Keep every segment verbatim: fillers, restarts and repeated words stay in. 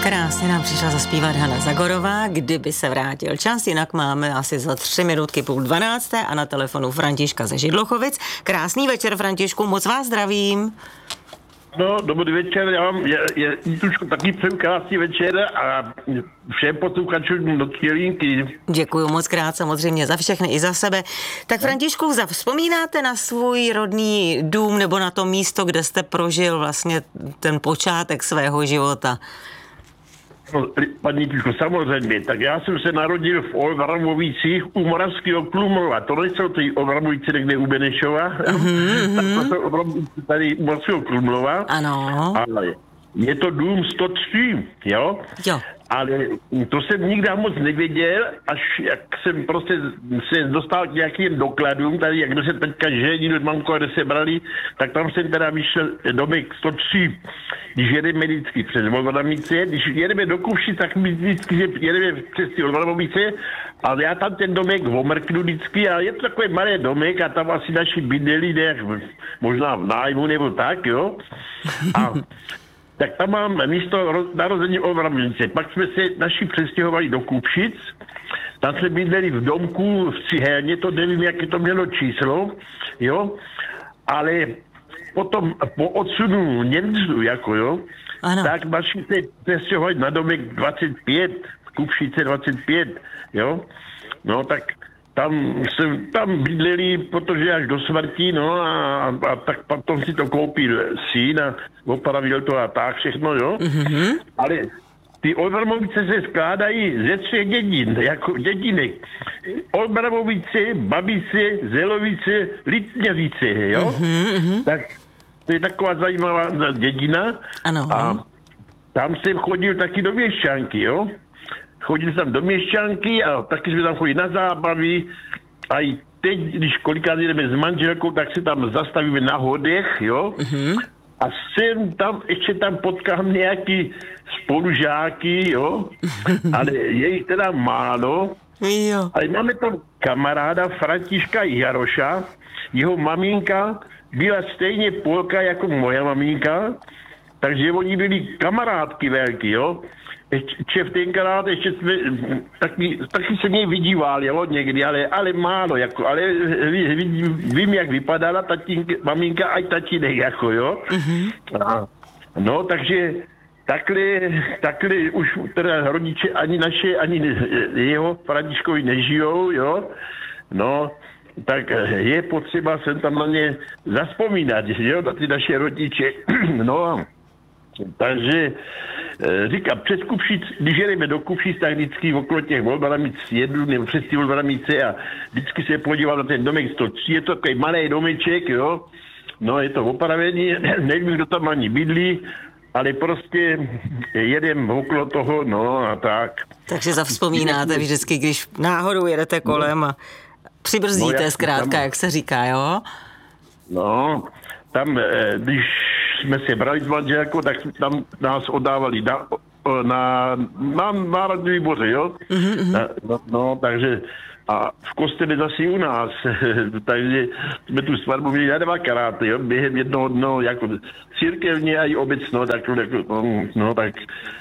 Krásně nám přišla zaspívat Hana Zagorová, Kdyby se vrátil čas, jinak máme asi za tři minutky půl dvanácté a na telefonu Františka ze Židlochovic. Krásný večer, Františku, moc vás zdravím. No, dobrý večer, já vám je, je, je taky přeju krásný večer a všem posluchačům Noční linky. Děkuju moc krát samozřejmě za všechny i za sebe. Tak Františku, vzpomínáte na svůj rodný dům nebo na to místo, kde jste prožil vlastně ten počátek svého života? No, paní Píško, samozřejmě, tak já jsem se narodil v Olbramovicích u Moravského Krumlova. To nejsou ty Olbramovice někde u Benešova. Mm-hmm. Tak to jsou Olbramovice tady u Moravského Krumlova. Ano. Ale je to dům sto tři, jo? Jo. Ale to jsem nikdy moc nevěděl, až jak jsem prostě se dostal k nějakým dokladům, tady jak se teďka žení od mamko, kde se brali, tak tam jsem teda vyšel domek sto tři, když jedeme vždycky přes Olbramovice, když jedeme do Kuvši, tak my vždycky jedeme přes ty Olbramovice, ale já tam ten domek omrknu vždycky a je to takový malý domek a tam asi naši bydleli, ne, možná v nájmu nebo tak, jo. A tak tam mám místo narození Olbramovice. Pak jsme se naši přestěhovali do Kupšic. Tam jsme bydleli v domku v Cihelně, to nevím, jaké to mělo číslo, jo. Ale potom po odsunu Němců, jako jo, ano. Tak naši se přestěhovali na domek dvacet pět, v Kupšice dvacet pět, jo. No tak tam jsem tam bydleli, protože až do smrti, no a, a tak potom si to koupil syn a opravil to a tak všechno, jo. Mm-hmm. Ale ty Olbramovice se skládají ze třech dědin, jako dědinek. Olbramovice, Babice, Zelovice, Litňavice, jo. Mm-hmm. Tak to je taková zajímavá dědina. Ano. A tam jsem chodil taky do Měšťanky, jo. Chodil jsem do Měšťanky a taky jsme tam chodili na zábavy a i teď, když kolikrát jdeme s manželkou, tak se tam zastavíme na hodech, jo. Mm-hmm. A jsem tam, ještě tam potkám nějaký spolužáky, jo. Ale je jich teda málo. Jo. Ale máme tam kamaráda Františka Jaroša, jeho maminka byla stejně Polka jako moje maminka, takže oni byli kamarádky velký, jo. Ještě v tenkrát, ještě jsme, taky, taky se mě vydíval, jo, někdy, ale, ale málo, jako, ale vím, vím, jak vypadala tatínka, maminka a tatínek, jako, jo. Mm-hmm. A, no, takže takhle, takhle už teda rodiče ani naše, ani jeho Františkovi nežijou, jo. No, tak je potřeba sem tam na ně zaspomínat, jo, na ty naše rodiče, no. Takže říkám, přes Kupšic, když jedeme do Kupšic, tak vždycky okolo těch Olbramic jedu, nebo přes ty Olbramice a vždycky se podíval na ten domek sto tři, je to takový malý domeček, jo, no je to opravený, nevím, kdo tam ani bydlí, ale prostě jedem okolo toho, no a tak. Takže zavzpomínáte vždycky, když náhodou jedete kolem a přibrzdíte no, zkrátka, tam, jak se říká, jo? No, tam, když jsme se brali s manželkou, tak tam nás oddávali na, na, na národní výboře, jo? Mm-hmm. No, no, takže a v kostele zase u nás, takže jsme tu svatbu měli na dvakrát, jo? Během jednoho dno, jako církevně a i obecno, tak, no, no tak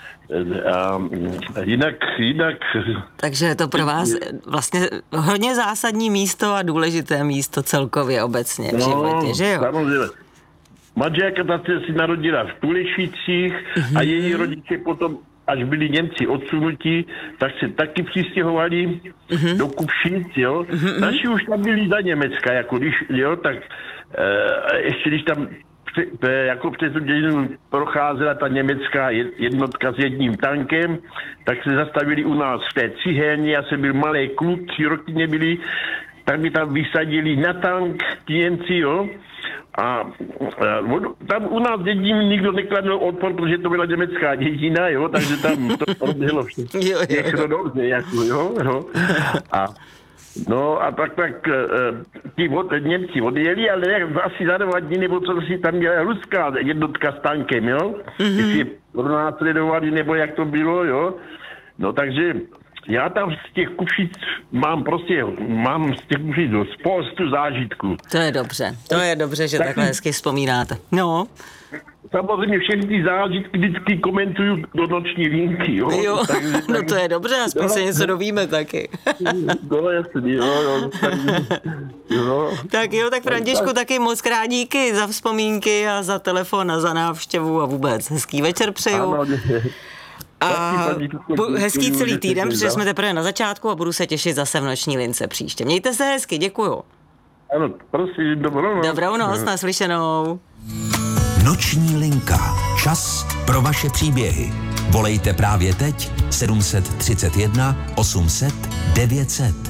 a jinak, jinak. Takže je to pro vás vlastně hodně zásadní místo a důležité místo celkově obecně v no, životě, že jo? Samozřejmě. Manželka tace si narodila v Tulešicích mm-hmm. a její rodiče potom, až byli Němci odsunutí, tak se taky přistěhovali mm-hmm. do Kupšic, jo. Mm-hmm. Naši už tam byli za Německa, jako když, jo, tak e, ještě když tam pře, jako přes tu dějinu procházela ta německá jednotka s jedním tankem, tak se zastavili u nás v té Cihelně, já jsem byl malý kluk, tři roky nebyli, tak mi tam vysadili na tank ti Němci, jo. A, a tam u nás dědím nikdo nekladl odpor, protože to byla německá dědina, jo, takže tam to proběhlo všechno dobře, jako, jo, jo. A, no a tak, tak ti od, Němci odjeli, ale jak asi za dva dní, nebo co si tam měla ruská jednotka s tankem, jo, mm-hmm. jestli je pronásledovali, nebo jak to bylo, jo. No takže já tam z těch Kušic mám prostě, mám z těch Kušic spoustu zážitků. To je dobře, to je dobře, že tak takhle hezky vzpomínáte. No. Samozřejmě všechny ty zážitky vždycky komentuju do noční linky, jo. Jo, takže, tak, no to je dobře, aspoň se něco dovíme taky. No jasný, jo, jo, tak, jo. Tak jo, tak Františku, tak, taky moc krát díky za vzpomínky a za telefon a za návštěvu a vůbec hezký večer přeju. Ano, a bu- hezký celý týden, protože jsme teprve na začátku a budu se těšit zase v noční lince příště. Mějte se hezky, děkuju. Ano, prosím, dobrou noc. Dobrou noc, naslyšenou. Noční linka. Čas pro vaše příběhy. Volejte právě teď sedm set třicet jedna osm set devět set.